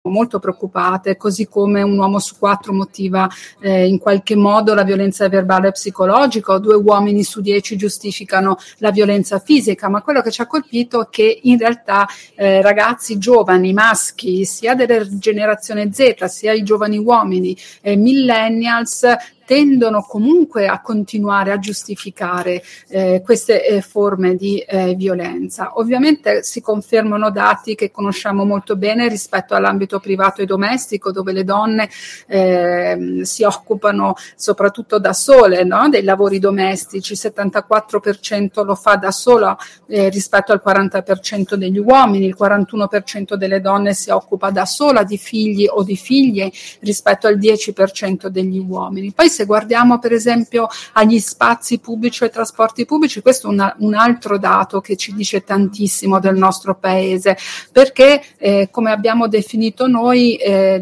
molto preoccupate, così come un uomo su 4 motiva in qualche modo la violenza verbale e psicologica, o 2 uomini su 10 giustificano la violenza fisica, ma quello che ci ha colpito è che in realtà ragazzi giovani, maschi, sia della generazione Z, sia i giovani uomini, millennials, tendono comunque a continuare a giustificare queste forme di violenza. Ovviamente si confermano dati che conosciamo molto bene rispetto all'ambito privato e domestico, dove le donne si occupano soprattutto da sole, no? Dei lavori domestici, il 74% lo fa da sola rispetto al 40% degli uomini, il 41% delle donne si occupa da sola di figli o di figlie rispetto al 10% degli uomini. Poi se guardiamo per esempio agli spazi pubblici e ai trasporti pubblici, questo è un altro dato che ci dice tantissimo del nostro paese, perché come abbiamo definito noi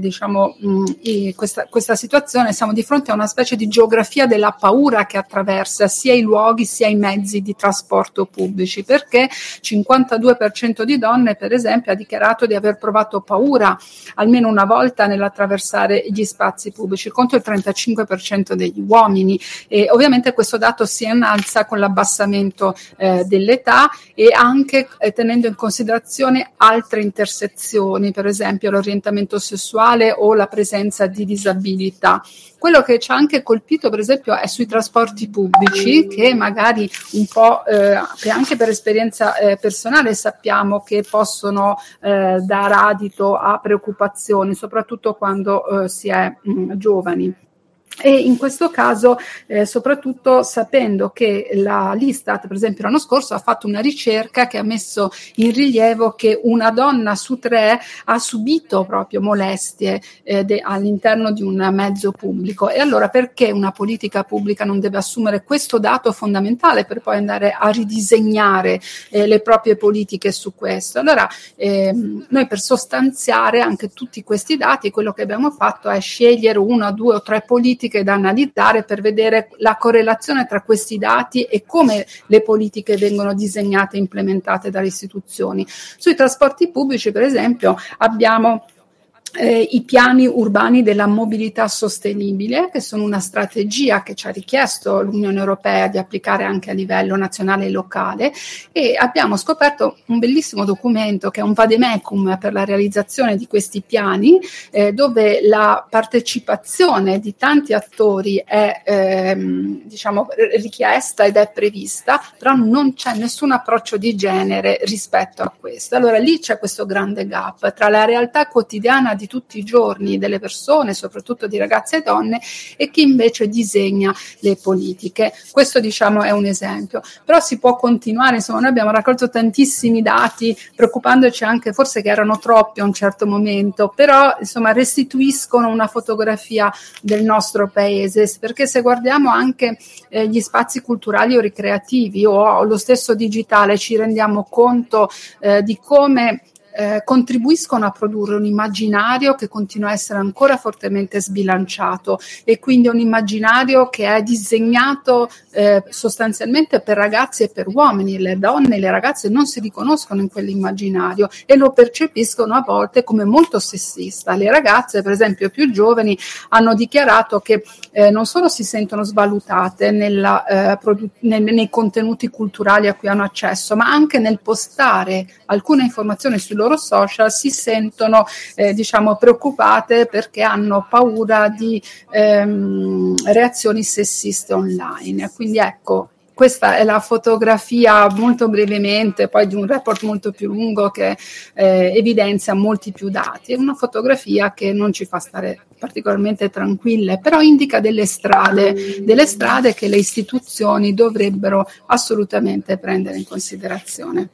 questa situazione, siamo di fronte a una specie di geografia della paura che attraversa sia i luoghi sia i mezzi di trasporto pubblici, perché 52% di donne per esempio ha dichiarato di aver provato paura almeno una volta nell'attraversare gli spazi pubblici, contro il 35% degli uomini, e ovviamente questo dato si innalza con l'abbassamento dell'età e anche tenendo in considerazione altre intersezioni, per esempio l'orientamento sessuale o la presenza di disabilità. Quello che ci ha anche colpito per esempio è sui trasporti pubblici, che magari un po' anche per esperienza personale sappiamo che possono dare adito a preoccupazioni, soprattutto quando si è giovani. E in questo caso soprattutto sapendo che l'Istat per esempio l'anno scorso ha fatto una ricerca che ha messo in rilievo che una donna su 3 ha subito proprio molestie all'interno di un mezzo pubblico, e allora perché una politica pubblica non deve assumere questo dato fondamentale per poi andare a ridisegnare le proprie politiche su questo? Allora noi per sostanziare anche tutti questi dati quello che abbiamo fatto è scegliere 1, 2 o 3 politiche da analizzare per vedere la correlazione tra questi dati e come le politiche vengono disegnate e implementate dalle istituzioni. Sui trasporti pubblici, per esempio, abbiamo i piani urbani della mobilità sostenibile, che sono una strategia che ci ha richiesto l'Unione Europea di applicare anche a livello nazionale e locale, e abbiamo scoperto un bellissimo documento che è un vademecum per la realizzazione di questi piani, dove la partecipazione di tanti attori è richiesta ed è prevista, però non c'è nessun approccio di genere rispetto a questo. Allora lì c'è questo grande gap tra la realtà quotidiana di tutti i giorni delle persone, soprattutto di ragazze e donne, e chi invece disegna le politiche. Questo è un esempio, però si può continuare. Insomma, noi abbiamo raccolto tantissimi dati, preoccupandoci anche forse che erano troppi a un certo momento, però insomma restituiscono una fotografia del nostro paese, perché se guardiamo anche gli spazi culturali o ricreativi o lo stesso digitale ci rendiamo conto di come contribuiscono a produrre un immaginario che continua a essere ancora fortemente sbilanciato, e quindi un immaginario che è disegnato sostanzialmente per ragazzi e per uomini. Le donne e le ragazze non si riconoscono in quell'immaginario e lo percepiscono a volte come molto sessista. Le ragazze, per esempio più giovani, hanno dichiarato che non solo si sentono svalutate nei contenuti culturali a cui hanno accesso, ma anche nel postare alcune informazioni sui loro social si sentono preoccupate perché hanno paura di reazioni sessiste online. Quindi ecco, questa è la fotografia molto brevemente, poi di un report molto più lungo che evidenzia molti più dati. È una fotografia che non ci fa stare particolarmente tranquille, però indica delle strade che le istituzioni dovrebbero assolutamente prendere in considerazione.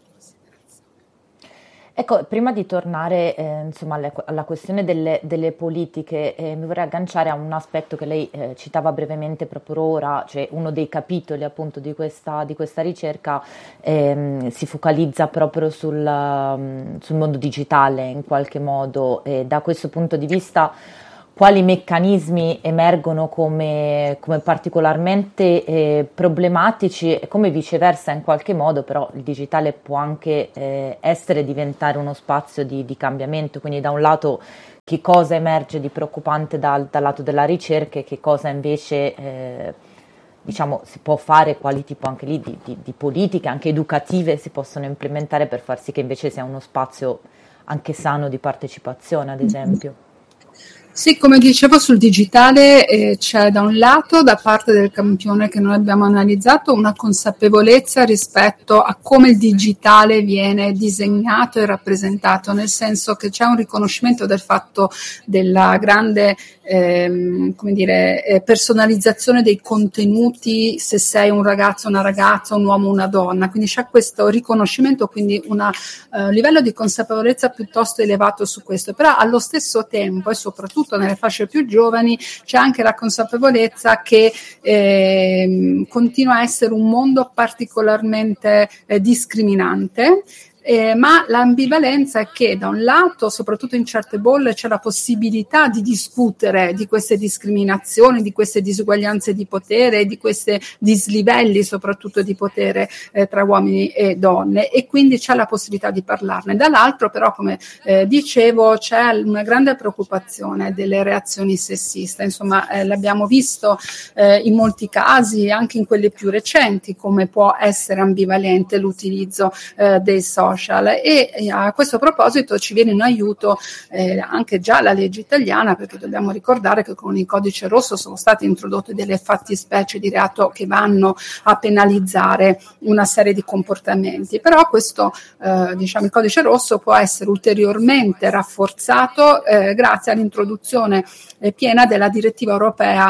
Ecco, prima di tornare alla questione delle politiche, mi vorrei agganciare a un aspetto che lei citava brevemente proprio ora, cioè uno dei capitoli appunto di questa ricerca si focalizza proprio sul mondo digitale in qualche modo, e da questo punto di vista quali meccanismi emergono come particolarmente problematici, e come viceversa in qualche modo però il digitale può anche diventare uno spazio di cambiamento, quindi da un lato che cosa emerge di preoccupante dal lato della ricerca e che cosa invece diciamo si può fare, quali tipo anche lì di politiche anche educative si possono implementare per far sì che invece sia uno spazio anche sano di partecipazione, ad esempio. Sì, come dicevo sul digitale c'è da un lato, da parte del campione che noi abbiamo analizzato, una consapevolezza rispetto a come il digitale viene disegnato e rappresentato, nel senso che c'è un riconoscimento del fatto della grande personalizzazione dei contenuti, se sei un ragazzo, una ragazza, un uomo, una donna, quindi c'è questo riconoscimento, quindi un livello di consapevolezza piuttosto elevato su questo, però allo stesso tempo e soprattutto nelle fasce più giovani c'è anche la consapevolezza che continua a essere un mondo particolarmente discriminante. Ma l'ambivalenza è che da un lato, soprattutto in certe bolle, c'è la possibilità di discutere di queste discriminazioni, di queste disuguaglianze di potere, di questi dislivelli soprattutto di potere tra uomini e donne, e quindi c'è la possibilità di parlarne. Dall'altro però, come dicevo, c'è una grande preoccupazione delle reazioni sessiste, insomma l'abbiamo visto in molti casi, anche in quelli più recenti, come può essere ambivalente l'utilizzo dei social. E a questo proposito ci viene in aiuto anche già la legge italiana, perché dobbiamo ricordare che con il codice rosso sono state introdotte delle fattispecie di reato che vanno a penalizzare una serie di comportamenti, però questo il codice rosso può essere ulteriormente rafforzato grazie all'introduzione piena della direttiva europea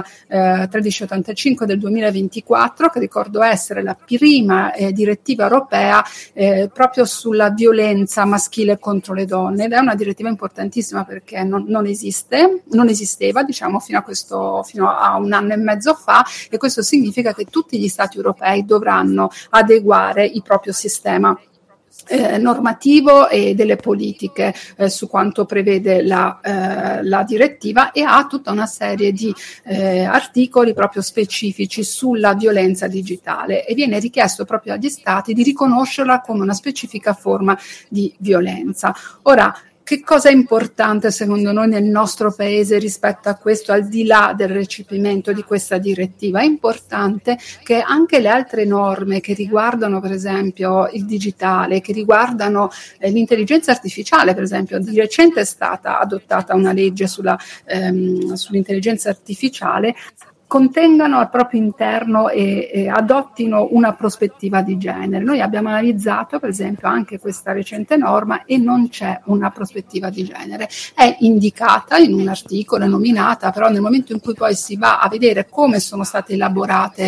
1385 del 2024, che ricordo essere la prima direttiva europea proprio sulla violenza maschile contro le donne, ed è una direttiva importantissima perché non esisteva fino a un anno e mezzo fa, e questo significa che tutti gli Stati europei dovranno adeguare il proprio sistema normativo e delle politiche su quanto prevede la direttiva, e ha tutta una serie di articoli proprio specifici sulla violenza digitale, e viene richiesto proprio agli Stati di riconoscerla come una specifica forma di violenza. Ora, che cosa è importante secondo noi nel nostro paese rispetto a questo, al di là del recepimento di questa direttiva? È importante che anche le altre norme che riguardano per esempio il digitale, che riguardano l'intelligenza artificiale, per esempio di recente è stata adottata una legge sull'intelligenza artificiale, contengano al proprio interno e adottino una prospettiva di genere. Noi abbiamo analizzato per esempio anche questa recente norma e non c'è una prospettiva di genere, è indicata in un articolo, è nominata, però nel momento in cui poi si va a vedere come sono state elaborate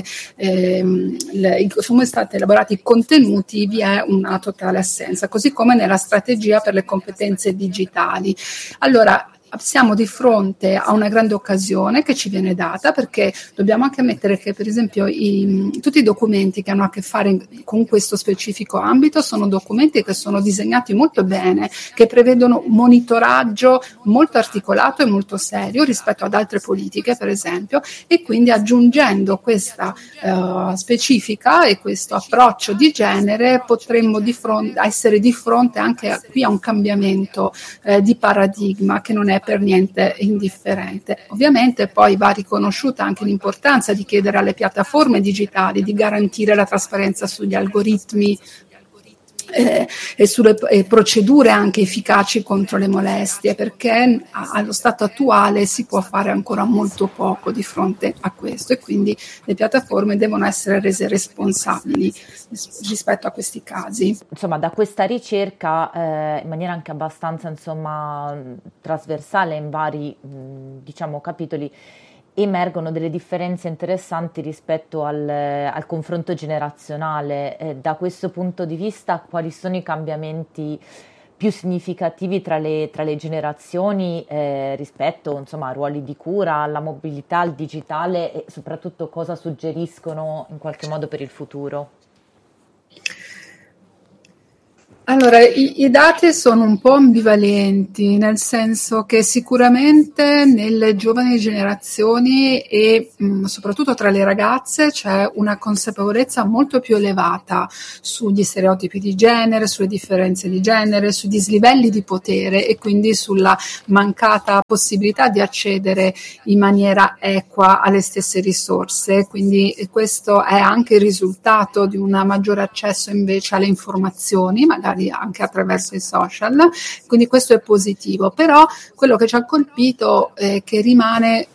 i contenuti, vi è una totale assenza, così come nella strategia per le competenze digitali. Allora, siamo di fronte a una grande occasione che ci viene data, perché dobbiamo anche ammettere che per esempio tutti i documenti che hanno a che fare con questo specifico ambito sono documenti che sono disegnati molto bene, che prevedono un monitoraggio molto articolato e molto serio rispetto ad altre politiche per esempio, e quindi aggiungendo questa specifica e questo approccio di genere potremmo essere di fronte anche qui a un cambiamento di paradigma che non è per niente indifferente. Ovviamente poi va riconosciuta anche l'importanza di chiedere alle piattaforme digitali di garantire la trasparenza sugli algoritmi e sulle procedure anche efficaci contro le molestie, perché allo stato attuale si può fare ancora molto poco di fronte a questo, e quindi le piattaforme devono essere rese responsabili rispetto a questi casi. Insomma, da questa ricerca, in maniera anche abbastanza, insomma, trasversale in vari, diciamo, capitoli, emergono delle differenze interessanti rispetto al confronto generazionale. Da questo punto di vista, quali sono i cambiamenti più significativi tra le generazioni rispetto, insomma, a ruoli di cura, alla mobilità, al digitale, e soprattutto cosa suggeriscono in qualche modo per il futuro? Allora, i dati sono un po' ambivalenti, nel senso che sicuramente nelle giovani generazioni e soprattutto tra le ragazze c'è una consapevolezza molto più elevata sugli stereotipi di genere, sulle differenze di genere, sui dislivelli di potere e quindi sulla mancata possibilità di accedere in maniera equa alle stesse risorse. Quindi questo è anche il risultato di un maggiore accesso invece alle informazioni, magari anche attraverso i social, quindi questo è positivo. Però quello che ci ha colpito è che rimane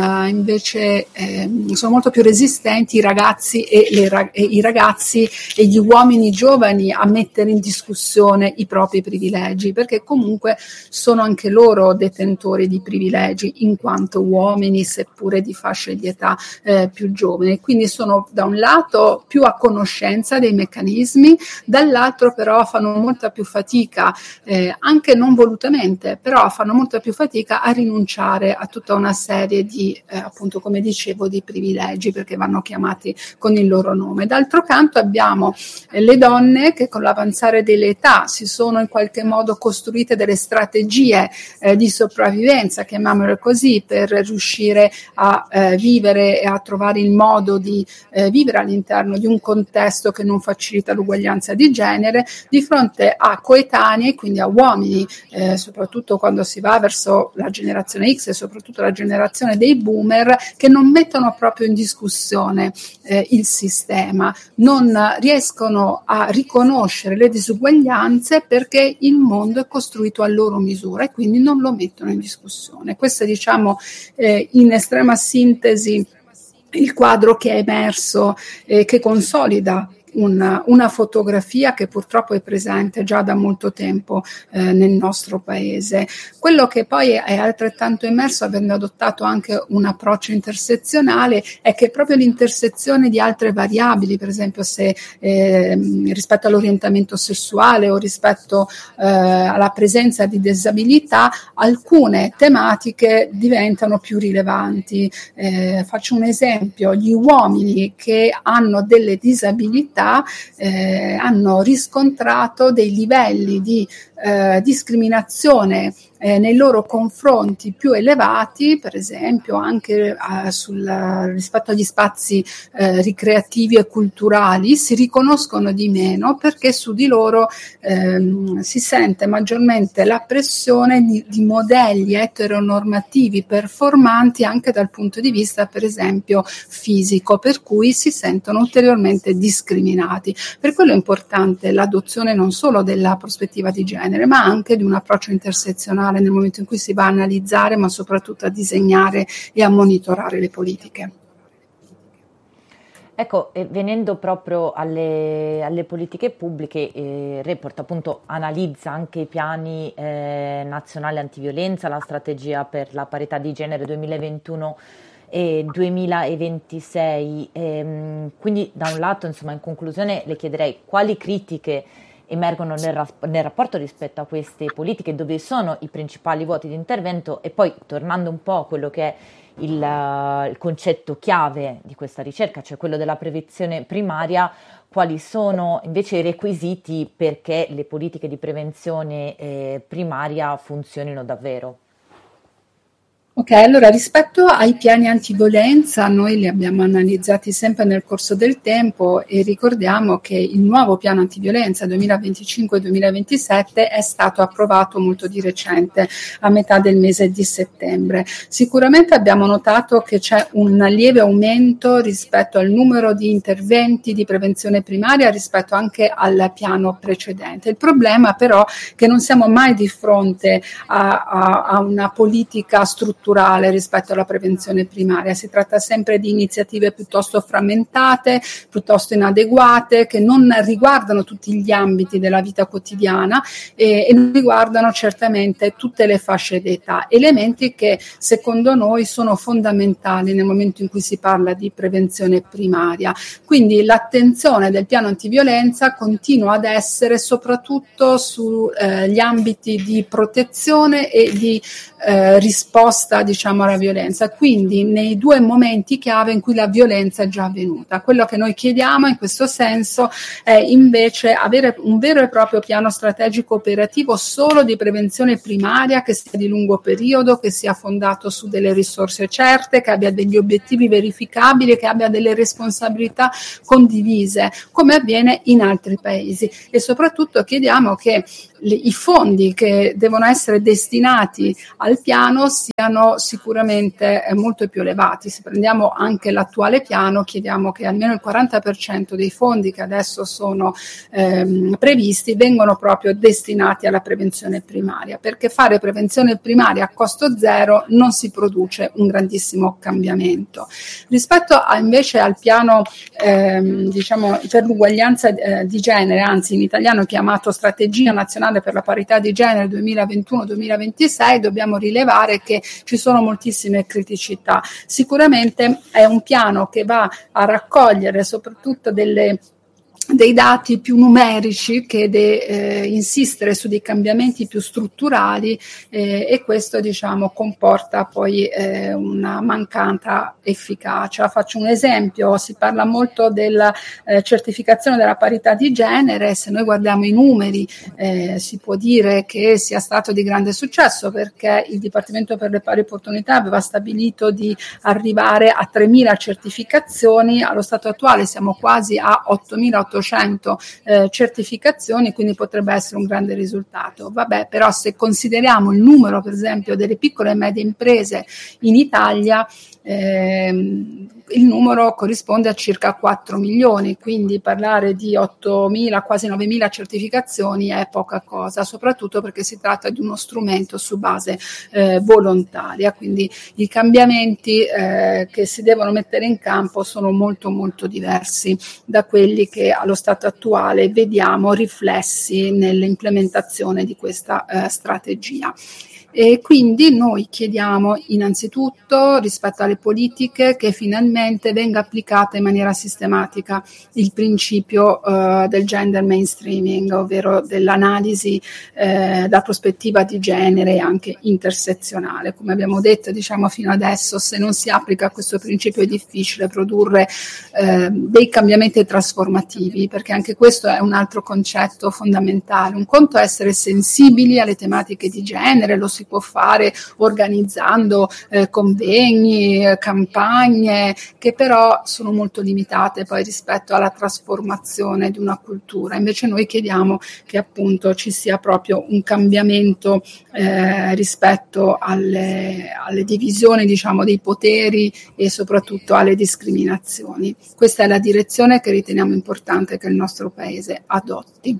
invece sono molto più resistenti i ragazzi e i ragazzi e gli uomini giovani a mettere in discussione i propri privilegi, perché comunque sono anche loro detentori di privilegi in quanto uomini, seppure di fasce di età più giovani. Quindi sono da un lato più a conoscenza dei meccanismi, dall'altro però fanno molta più fatica, anche non volutamente, però fanno molta più fatica a rinunciare a tutta una serie di, appunto come dicevo, di privilegi, perché vanno chiamati con il loro nome. D'altro canto abbiamo le donne che con l'avanzare dell'età si sono in qualche modo costruite delle strategie di sopravvivenza, chiamiamole così, per riuscire a vivere e a trovare il modo di vivere all'interno di un contesto che non facilita l'uguaglianza di genere, di fronte a coetanei, quindi a uomini, soprattutto quando si va verso la generazione X e soprattutto la generazione dei boomer, che non mettono proprio in discussione il sistema, non riescono a riconoscere le disuguaglianze perché il mondo è costruito a loro misura e quindi non lo mettono in discussione. Questo è, diciamo, in estrema sintesi il quadro che è emerso, che consolida una fotografia che purtroppo è presente già da molto tempo nel nostro paese. Quello che poi è altrettanto emerso, avendo adottato anche un approccio intersezionale, è che proprio l'intersezione di altre variabili, per esempio se rispetto all'orientamento sessuale o rispetto alla presenza di disabilità, alcune tematiche diventano più rilevanti. Faccio un esempio: gli uomini che hanno delle disabilità hanno riscontrato dei livelli di discriminazione nei loro confronti più elevati, per esempio anche rispetto agli spazi ricreativi e culturali, si riconoscono di meno perché su di loro si sente maggiormente la pressione di modelli eteronormativi performanti anche dal punto di vista, per esempio, fisico, per cui si sentono ulteriormente discriminati. Per quello è importante l'adozione non solo della prospettiva di genere, ma anche di un approccio intersezionale nel momento in cui si va a analizzare, ma soprattutto a disegnare e a monitorare le politiche. Ecco, venendo proprio alle politiche pubbliche, il report appunto analizza anche i piani nazionali antiviolenza, la strategia per la parità di genere 2021 e 2026. Quindi da un lato, insomma, in conclusione le chiederei quali critiche emergono nel rapporto rispetto a queste politiche, dove sono i principali vuoti di intervento, e poi tornando un po' a quello che è il concetto chiave di questa ricerca, cioè quello della prevenzione primaria, quali sono invece i requisiti perché le politiche di prevenzione primaria funzionino davvero? Ok, allora rispetto ai piani antiviolenza noi li abbiamo analizzati sempre nel corso del tempo e ricordiamo che il nuovo piano antiviolenza 2025-2027 è stato approvato molto di recente, a metà del mese di settembre. Sicuramente abbiamo notato che c'è un lieve aumento rispetto al numero di interventi di prevenzione primaria rispetto anche al piano precedente. Il problema però è che non siamo mai di fronte a una politica strutturale rispetto alla prevenzione primaria. Si tratta sempre di iniziative piuttosto frammentate, piuttosto inadeguate, che non riguardano tutti gli ambiti della vita quotidiana e non riguardano certamente tutte le fasce d'età, elementi che secondo noi sono fondamentali nel momento in cui si parla di prevenzione primaria. Quindi l'attenzione del piano antiviolenza continua ad essere soprattutto sugli ambiti di protezione e di risposta risposta, diciamo, alla violenza, quindi nei due momenti chiave in cui la violenza è già avvenuta. Quello che noi chiediamo in questo senso è invece avere un vero e proprio piano strategico operativo solo di prevenzione primaria, che sia di lungo periodo, che sia fondato su delle risorse certe, che abbia degli obiettivi verificabili, che abbia delle responsabilità condivise, come avviene in altri paesi. E soprattutto chiediamo che i fondi che devono essere destinati al piano siano sicuramente molto più elevati. Se prendiamo anche l'attuale piano, chiediamo che almeno il 40% dei fondi che adesso sono previsti vengono proprio destinati alla prevenzione primaria, perché fare prevenzione primaria a costo zero non si produce un grandissimo cambiamento. Rispetto invece al piano diciamo per l'uguaglianza di genere, anzi in italiano chiamato Strategia Nazionale per la Parità di Genere 2021-2026, dobbiamo rilevare che ci sono moltissime criticità. Sicuramente è un piano che va a raccogliere soprattutto dei dati più numerici che insistere su dei cambiamenti più strutturali e questo, diciamo, comporta poi una mancata efficacia. Faccio un esempio: si parla molto della certificazione della parità di genere. Se noi guardiamo i numeri si può dire che sia stato di grande successo, perché il Dipartimento per le Pari Opportunità aveva stabilito di arrivare a 3.000 certificazioni. Allo stato attuale siamo quasi a 8.800 certificazioni, quindi potrebbe essere un grande risultato. Vabbè, però se consideriamo il numero, per esempio, delle piccole e medie imprese in Italia, il numero corrisponde a circa 4 milioni, quindi parlare di 8.000, quasi 9.000 certificazioni è poca cosa, soprattutto perché si tratta di uno strumento su base volontaria, quindi i cambiamenti che si devono mettere in campo sono molto molto diversi da quelli che allo stato attuale vediamo riflessi nell'implementazione di questa strategia. E quindi noi chiediamo innanzitutto, rispetto alle politiche, che finalmente venga applicata in maniera sistematica il principio del gender mainstreaming, ovvero dell'analisi da prospettiva di genere e anche intersezionale. Come abbiamo detto, diciamo, fino adesso, se non si applica questo principio è difficile produrre dei cambiamenti trasformativi, perché anche questo è un altro concetto fondamentale. Un conto è essere sensibili alle tematiche di genere, lo si può fare organizzando convegni, campagne, che però sono molto limitate poi rispetto alla trasformazione di una cultura. Invece noi chiediamo che appunto ci sia proprio un cambiamento rispetto alle divisioni, diciamo, dei poteri e soprattutto alle discriminazioni. Questa è la direzione che riteniamo importante che il nostro Paese adotti.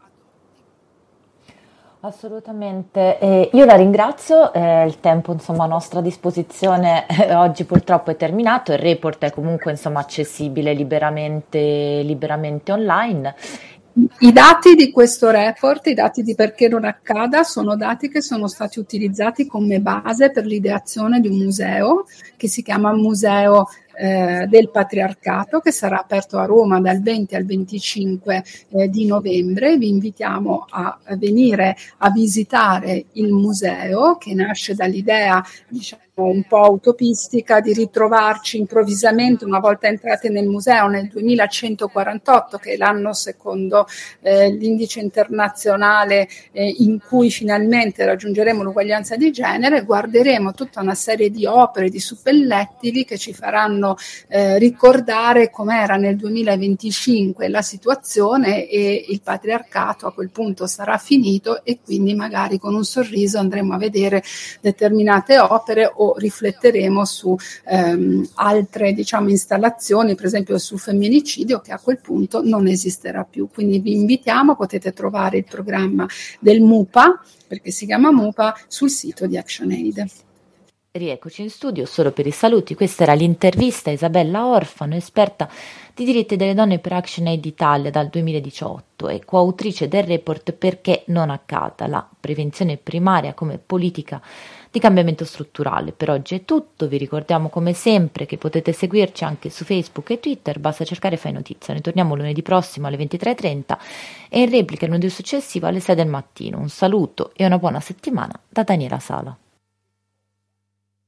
Assolutamente, io la ringrazio, il tempo insomma a nostra disposizione oggi purtroppo è terminato, il report è comunque insomma accessibile liberamente online. I dati di questo report, i dati di perché non accada, sono dati che sono stati utilizzati come base per l'ideazione di un museo che si chiama Museo del Patriarcato, che sarà aperto a Roma dal 20 al 25 di novembre. Vi invitiamo a venire a visitare il museo, che nasce dall'idea, diciamo, un po' utopistica di ritrovarci improvvisamente una volta entrate nel museo nel 2148, che è l'anno secondo l'indice internazionale in cui finalmente raggiungeremo l'uguaglianza di genere. Guarderemo tutta una serie di opere, di suppellettili che ci faranno ricordare com'era nel 2025 la situazione, e il patriarcato a quel punto sarà finito e quindi magari con un sorriso andremo a vedere determinate opere o rifletteremo su altre, diciamo, installazioni, per esempio sul femminicidio, che a quel punto non esisterà più. Quindi vi invitiamo, potete trovare il programma del MUPA, perché si chiama MUPA, sul sito di ActionAid. Rieccoci in studio solo per i saluti. Questa era l'intervista a Isabella Orfano, esperta di diritti delle donne per ActionAid Italia dal 2018 e coautrice del report Perché non accada, la prevenzione primaria come politica di cambiamento strutturale. Per oggi è tutto, vi ricordiamo come sempre che potete seguirci anche su Facebook e Twitter, basta cercare Fai Notizia. Noi torniamo lunedì prossimo alle 23:30 e in replica il lunedì successivo alle 6 del mattino. Un saluto e una buona settimana da Daniela Sala.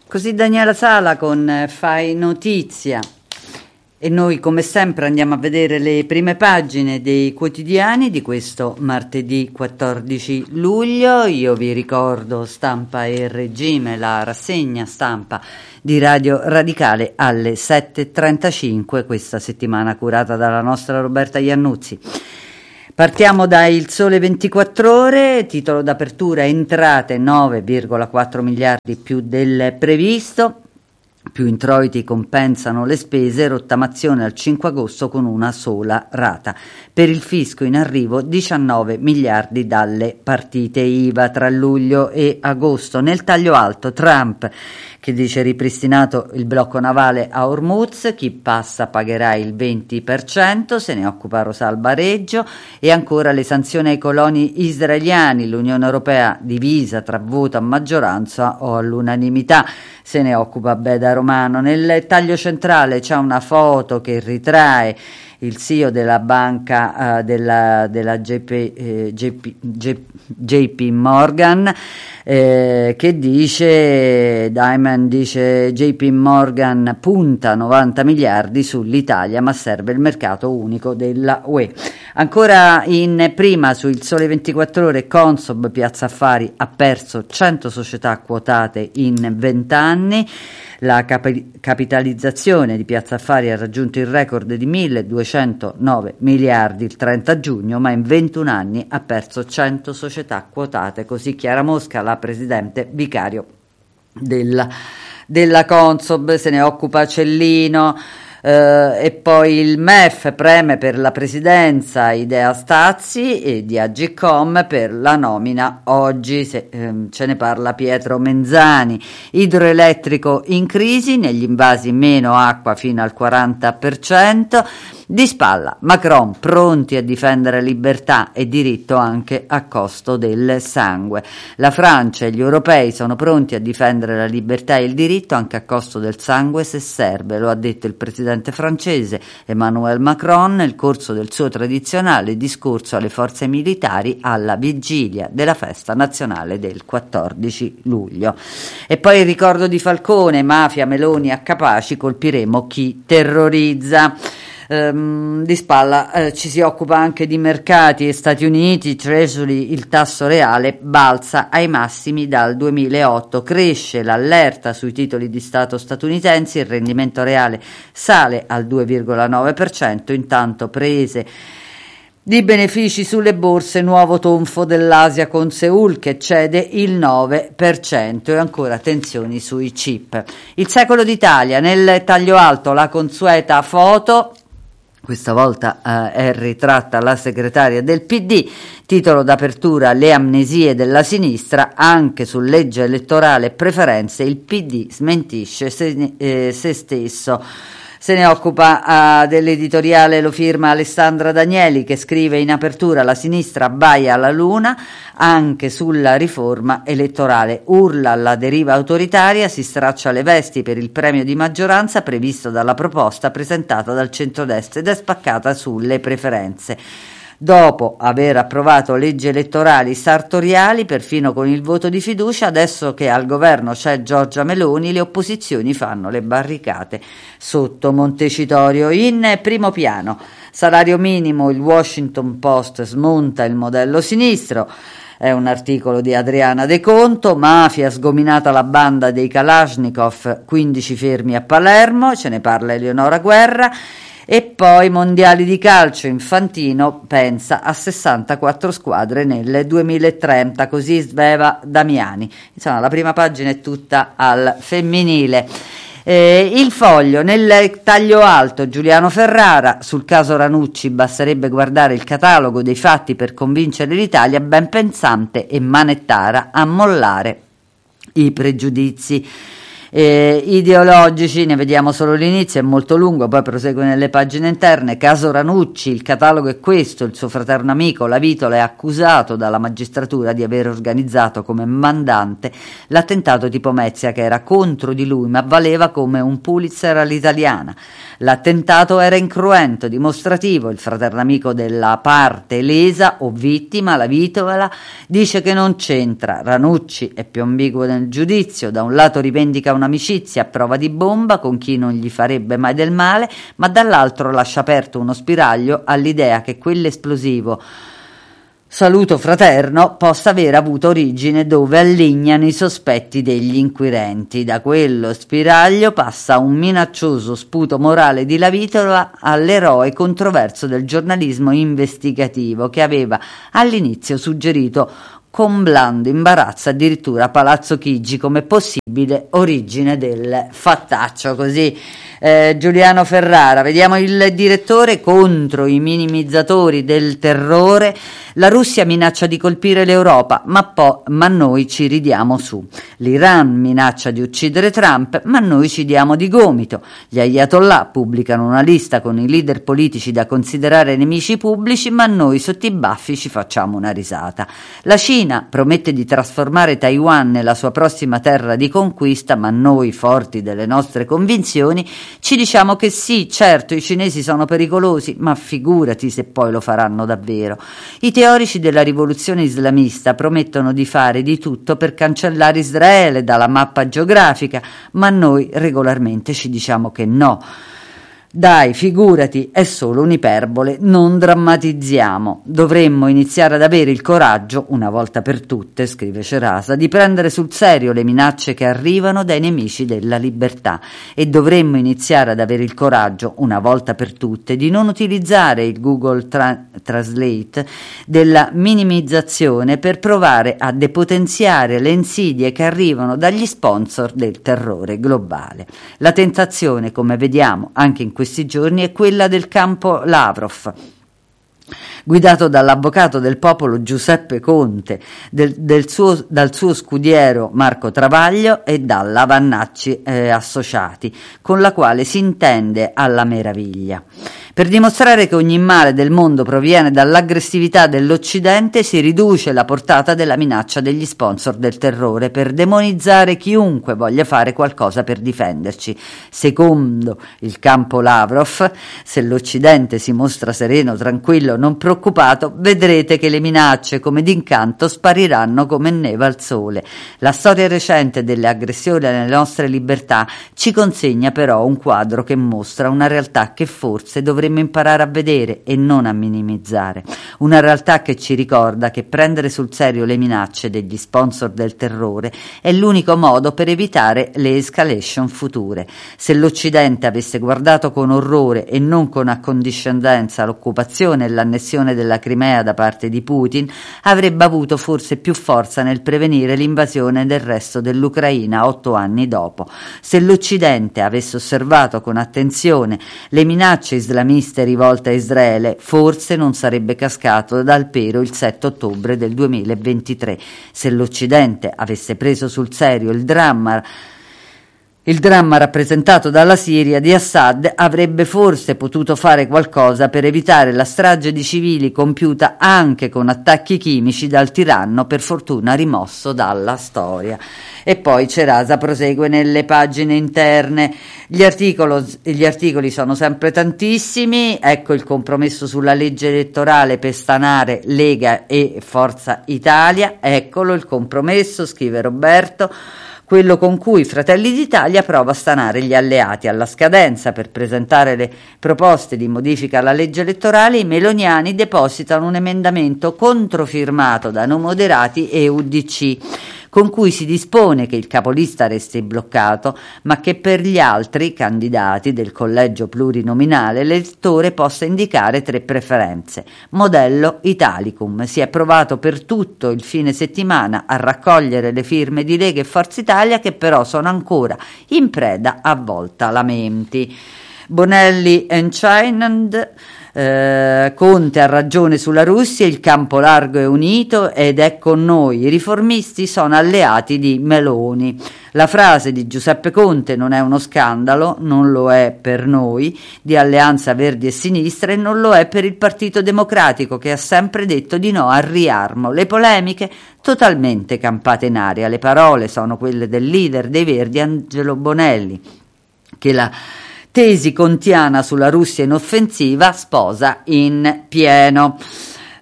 Così Daniela Sala con Fai Notizia. E noi come sempre andiamo a vedere le prime pagine dei quotidiani di questo martedì 14 luglio. Io vi ricordo Stampa e Regime, la rassegna stampa di Radio Radicale alle 7.35 questa settimana, curata dalla nostra Roberta Iannuzzi. Partiamo da Il Sole 24 Ore, titolo d'apertura: entrate 9,4 miliardi più del previsto. Più introiti compensano le spese, rottamazione al 5 agosto con una sola rata. Per il fisco in arrivo 19 miliardi dalle partite IVA tra luglio e agosto. Nel taglio alto Trump che dice ripristinato il blocco navale a Hormuz, chi passa pagherà il 20%, se ne occupa Rosalba Reggio, e ancora le sanzioni ai coloni israeliani, l'Unione Europea divisa tra voto a maggioranza o all'unanimità, se ne occupa Beda Romano. Nel taglio centrale c'è una foto che ritrae il CEO della banca della JP Morgan, che dice, Diamond dice, JP Morgan punta 90 miliardi sull'Italia ma serve il mercato unico della UE. Ancora in prima su Il Sole 24 Ore, Consob Piazza Affari ha perso 100 società quotate in 20 anni. La capitalizzazione di Piazza Affari ha raggiunto il record di 1.209 miliardi il 30 giugno, ma in 21 anni ha perso 100 società quotate. Così Chiara Mosca, la presidente vicario della Consob, se ne occupa Cellino. E poi il MEF preme per la presidenza Idea Stazzi e di Agcom per la nomina oggi, ce ne parla Pietro Menzani. Idroelettrico in crisi, negli invasi meno acqua fino al 40%. Di spalla Macron, pronti a difendere libertà e diritto anche a costo del sangue. La Francia e gli europei sono pronti a difendere la libertà e il diritto anche a costo del sangue se serve, lo ha detto il presidente francese Emmanuel Macron nel corso del suo tradizionale discorso alle forze militari alla vigilia della festa nazionale del 14 luglio. E poi il ricordo di Falcone: mafia, Meloni a Capaci, colpiremo chi terrorizza. Di spalla ci si occupa anche di mercati e Stati Uniti. Treasury, il tasso reale balza ai massimi dal 2008, cresce l'allerta sui titoli di Stato statunitensi, il rendimento reale sale al 2,9%, intanto prese di benefici sulle borse, nuovo tonfo dell'Asia con Seul che cede il 9% e ancora tensioni sui chip. Il Secolo d'Italia, nel taglio alto la consueta foto, questa volta è ritratta la segretaria del PD, titolo d'apertura: le amnesie della sinistra, anche su legge elettorale e preferenze il PD smentisce se stesso. Se ne occupa dell'editoriale, lo firma Alessandra Danieli, che scrive in apertura: la sinistra abbaia alla luna anche sulla riforma elettorale, urla alla deriva autoritaria, si straccia le vesti per il premio di maggioranza previsto dalla proposta presentata dal centrodestra ed è spaccata sulle preferenze. Dopo aver approvato leggi elettorali sartoriali, perfino con il voto di fiducia, adesso che al governo c'è Giorgia Meloni, le opposizioni fanno le barricate sotto Montecitorio. In primo piano, salario minimo, il Washington Post smonta il modello sinistro. È un articolo di Adriana De Conto. Mafia, sgominata la banda dei Kalashnikov, 15 fermi a Palermo, ce ne parla Eleonora Guerra. E poi mondiali di calcio, Infantino pensa a 64 squadre nel 2030, così sveva Damiani. Insomma, la prima pagina è tutta al femminile. Il Foglio, nel taglio alto, Giuliano Ferrara, sul caso Ranucci basterebbe guardare il catalogo dei fatti per convincere l'Italia, ben pensante e manettara a mollare i pregiudizi ideologici. Ne vediamo solo l'inizio, è molto lungo, poi prosegue nelle pagine interne. Caso Ranucci, il catalogo è questo: il suo fraterno amico La Vitola è accusato dalla magistratura di aver organizzato come mandante l'attentato di Pomezia, che era contro di lui ma valeva come un Pulitzer all'italiana. L'attentato era incruento, dimostrativo. Il fraterno amico della parte lesa o vittima, La Vitola, dice che non c'entra. Ranucci è più ambiguo nel giudizio: da un lato rivendica una un'amicizia a prova di bomba con chi non gli farebbe mai del male, ma dall'altro lascia aperto uno spiraglio all'idea che quell'esplosivo saluto fraterno possa aver avuto origine dove allignano i sospetti degli inquirenti. Da quello spiraglio passa un minaccioso sputo morale di Lavitola all'eroe controverso del giornalismo investigativo che aveva all'inizio suggerito con blando imbarazzo addirittura Palazzo Chigi come possibile origine del fattaccio. Così Giuliano Ferrara. Vediamo il direttore contro i minimizzatori del terrore. La Russia minaccia di colpire l'Europa, ma noi ci ridiamo su. L'Iran minaccia di uccidere Trump, ma noi ci diamo di gomito. Gli Ayatollah pubblicano una lista con i leader politici da considerare nemici pubblici, ma noi sotto i baffi ci facciamo una risata. La Cina promette di trasformare Taiwan nella sua prossima terra di conquista, ma noi, forti delle nostre convinzioni, ci diciamo che sì, certo, i cinesi sono pericolosi, ma figurati se poi lo faranno davvero. I teorici della rivoluzione islamista promettono di fare di tutto per cancellare Israele dalla mappa geografica, ma noi regolarmente ci diciamo che no. Dai, figurati, è solo un'iperbole, non drammatizziamo. Dovremmo iniziare ad avere il coraggio, una volta per tutte, scrive Cerasa, di prendere sul serio le minacce che arrivano dai nemici della libertà e dovremmo iniziare ad avere il coraggio, una volta per tutte, di non utilizzare il Google Translate della minimizzazione per provare a depotenziare le insidie che arrivano dagli sponsor del terrore globale. La tentazione, come vediamo anche in questi giorni, è quella del campo Lavrov, guidato dall'avvocato del popolo Giuseppe Conte, dal suo scudiero Marco Travaglio e dalla Vannacci Associati, con la quale si intende alla meraviglia. Per dimostrare che ogni male del mondo proviene dall'aggressività dell'Occidente, si riduce la portata della minaccia degli sponsor del terrore per demonizzare chiunque voglia fare qualcosa per difenderci. Secondo il campo Lavrov, se l'Occidente si mostra sereno, tranquillo, non preoccupato, vedrete che le minacce come d'incanto spariranno come neve al sole. La storia recente delle aggressioni alle nostre libertà ci consegna però un quadro che mostra una realtà che forse dovremmo imparare a vedere e non a minimizzare. Una realtà che ci ricorda che prendere sul serio le minacce degli sponsor del terrore è l'unico modo per evitare le escalation future. Se l'Occidente avesse guardato con orrore e non con accondiscendenza l'occupazione e l'annessione della Crimea da parte di Putin, avrebbe avuto forse più forza nel prevenire l'invasione del resto dell'Ucraina 8 anni dopo. Se l'Occidente avesse osservato con attenzione le minacce islamiste rivolte a Israele, forse non sarebbe cascato dal pero il 7 ottobre del 2023. Se l'Occidente avesse preso sul serio il dramma rappresentato dalla Siria di Assad, avrebbe forse potuto fare qualcosa per evitare la strage di civili compiuta anche con attacchi chimici dal tiranno per fortuna rimosso dalla storia. E poi Cerasa prosegue nelle pagine interne. Gli articoli sono sempre tantissimi. Ecco il compromesso sulla legge elettorale per stanare Lega e Forza Italia. Eccolo il compromesso, scrive Roberto. Quello con cui Fratelli d'Italia prova a stanare gli alleati. Alla scadenza per presentare le proposte di modifica alla legge elettorale, i meloniani depositano un emendamento controfirmato da No Moderati e UDC, con cui si dispone che il capolista resti bloccato, ma che per gli altri candidati del collegio plurinominale l'elettore possa indicare 3 preferenze. Modello Italicum. Si è provato per tutto il fine settimana a raccogliere le firme di Lega e Forza Italia, che però sono ancora in preda a volta lamenti. Bonelli Enchained. Conte ha ragione sulla Russia, il campo largo è unito ed è con noi, i riformisti sono alleati di Meloni. La frase di Giuseppe Conte non è uno scandalo, non lo è per noi di Alleanza Verdi e Sinistra e non lo è per il Partito Democratico, che ha sempre detto di no al riarmo. Le polemiche totalmente campate in aria. Le parole sono quelle del leader dei Verdi, Angelo Bonelli, che la tesi contiana sulla Russia in offensiva sposa in pieno.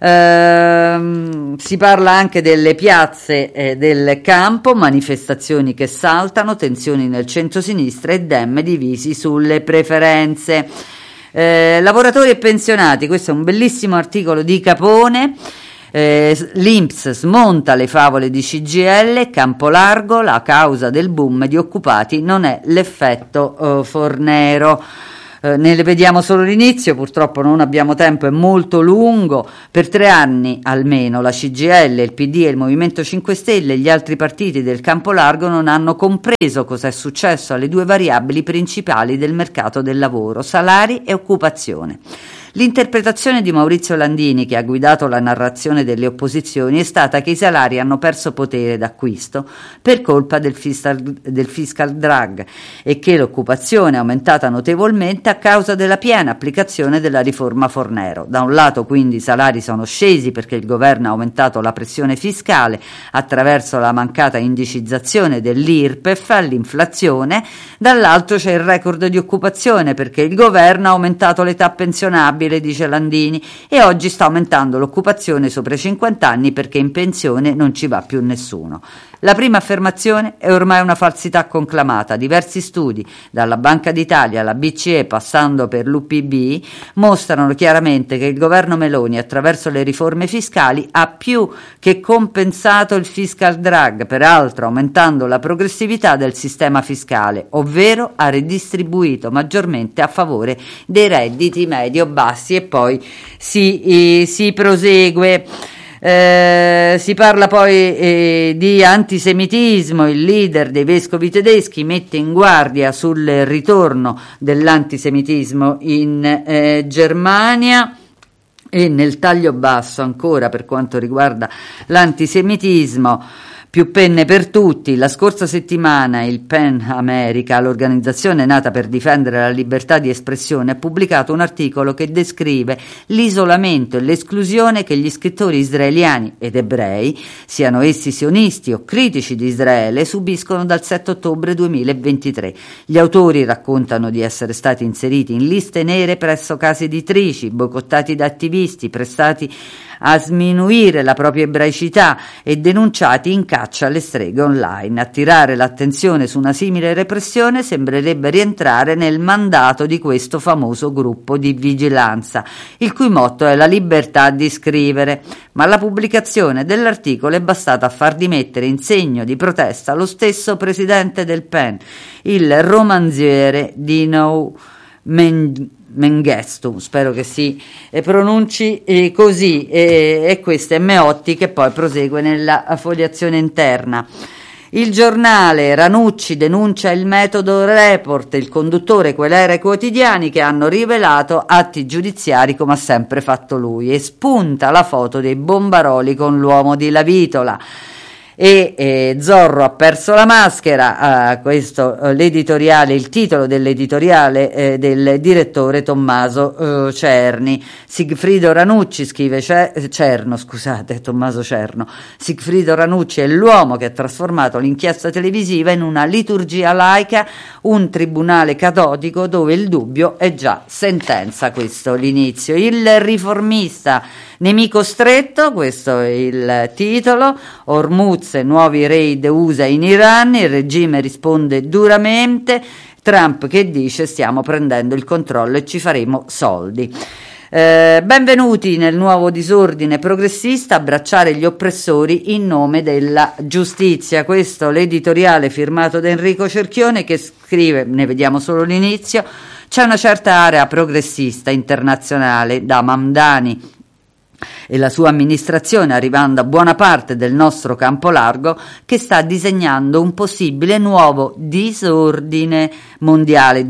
Si parla anche delle piazze del campo, manifestazioni che saltano, tensioni nel centro-sinistra e Dem divisi sulle preferenze. Lavoratori e pensionati, questo è un bellissimo articolo di Capone. L'Inps smonta le favole di CGIL, Campolargo, la causa del boom di occupati non è l'effetto Fornero. Ne vediamo solo l'inizio, purtroppo non abbiamo tempo, è molto lungo. Per 3 anni almeno la CGIL, il PD e il Movimento 5 Stelle e gli altri partiti del campo largo non hanno compreso cosa è successo alle 2 variabili principali del mercato del lavoro, salari e occupazione. L'interpretazione di Maurizio Landini, che ha guidato la narrazione delle opposizioni, è stata che i salari hanno perso potere d'acquisto per colpa del fiscal drag e che l'occupazione è aumentata notevolmente a causa della piena applicazione della riforma Fornero. Da un lato quindi i salari sono scesi perché il governo ha aumentato la pressione fiscale attraverso la mancata indicizzazione dell'IRPEF all'inflazione, dall'altro c'è il record di occupazione perché il governo ha aumentato l'età pensionabile, dice Landini, e oggi sta aumentando l'occupazione sopra i 50 anni perché in pensione non ci va più nessuno. La prima affermazione è ormai una falsità conclamata. Diversi studi, dalla Banca d'Italia alla BCE passando per l'UPB, mostrano chiaramente che il governo Meloni, attraverso le riforme fiscali, ha più che compensato il fiscal drag, peraltro aumentando la progressività del sistema fiscale, ovvero ha ridistribuito maggiormente a favore dei redditi medio-bassi. E poi si prosegue. Si parla poi di antisemitismo. Il leader dei vescovi tedeschi mette in guardia sul ritorno dell'antisemitismo in Germania. E nel taglio basso ancora per quanto riguarda l'antisemitismo, più penne per tutti. La scorsa settimana il PEN America, l'organizzazione nata per difendere la libertà di espressione, ha pubblicato un articolo che descrive l'isolamento e l'esclusione che gli scrittori israeliani ed ebrei, siano essi sionisti o critici di Israele, subiscono dal 7 ottobre 2023. Gli autori raccontano di essere stati inseriti in liste nere presso case editrici, boicottati da attivisti, prestati a sminuire la propria ebraicità e denunciati in caccia alle streghe online. Attirare l'attenzione su una simile repressione sembrerebbe rientrare nel mandato di questo famoso gruppo di vigilanza, il cui motto è la libertà di scrivere, ma la pubblicazione dell'articolo è bastata a far dimettere in segno di protesta lo stesso presidente del PEN, il romanziere Dino Mengestu, spero che si pronunci così, e questo è Meotti che poi prosegue nella fogliazione interna. Il giornale, Ranucci denuncia il metodo report, il conduttore Quell'era i quotidiani che hanno rivelato atti giudiziari come ha sempre fatto lui, e spunta la foto dei bombaroli con l'uomo di Lavitola. E Zorro ha perso la maschera, questo l'editoriale, il titolo dell'editoriale del direttore Tommaso Cerni. Sigfrido Ranucci, scrive Tommaso Cerno. Sigfrido Ranucci è l'uomo che ha trasformato l'inchiesta televisiva in una liturgia laica, un tribunale catodico dove il dubbio è già sentenza. Questo l'inizio. Il Riformista, nemico stretto, questo è il titolo. Hormuz, nuovi raid USA in Iran, il regime risponde duramente, Trump che dice stiamo prendendo il controllo e ci faremo soldi. Benvenuti nel nuovo disordine progressista, abbracciare gli oppressori in nome della giustizia. Questo l'editoriale firmato da Enrico Cerchione, che scrive, ne vediamo solo l'inizio, c'è una certa area progressista internazionale, da Mamdani e la sua amministrazione, arrivando a buona parte del nostro campo largo, che sta disegnando un possibile nuovo disordine mondiale.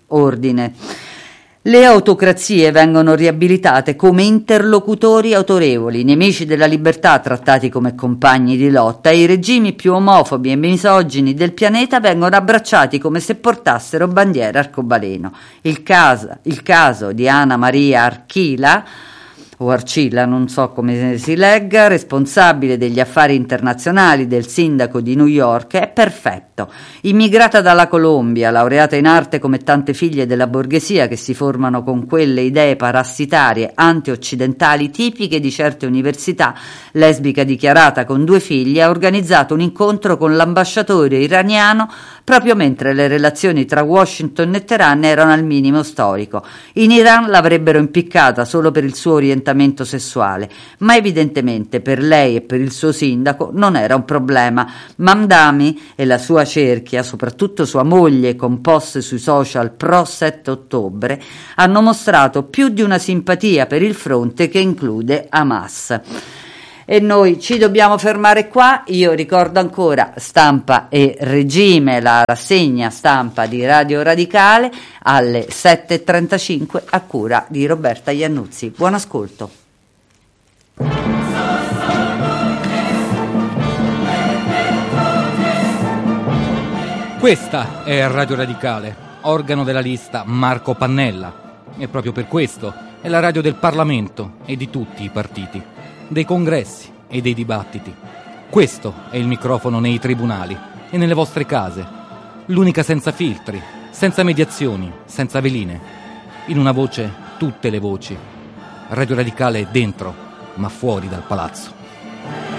Le autocrazie vengono riabilitate come interlocutori autorevoli, nemici della libertà trattati come compagni di lotta, e i regimi più omofobi e misogini del pianeta vengono abbracciati come se portassero bandiera arcobaleno. Il caso di Anna Maria Archila o Arcilla, non so come si legga, responsabile degli affari internazionali del sindaco di New York, è perfetto. Immigrata dalla Colombia, laureata in arte come tante figlie della borghesia che si formano con quelle idee parassitarie anti-occidentali tipiche di certe università, lesbica dichiarata con 2 figli, ha organizzato un incontro con l'ambasciatore iraniano proprio mentre le relazioni tra Washington e Teheran erano al minimo storico. In Iran l'avrebbero impiccata solo per il suo orientamento sessuale, ma evidentemente per lei e per il suo sindaco non era un problema. Mamdani e la sua cerchia, soprattutto sua moglie, con post sui social pro 7 ottobre, hanno mostrato più di una simpatia per il fronte che include Hamas. E noi ci dobbiamo fermare qua. Io ricordo ancora Stampa e Regime, la rassegna stampa di Radio Radicale alle 7.35 a cura di Roberta Iannuzzi. Buon ascolto. Questa è Radio Radicale, organo della lista Marco Pannella, e proprio per questo è la radio del Parlamento e di tutti i partiti, dei congressi e dei dibattiti. Questo è il microfono nei tribunali e nelle vostre case, l'unica senza filtri, senza mediazioni, senza veline. In una voce tutte le voci. Radio Radicale è dentro, ma fuori dal palazzo.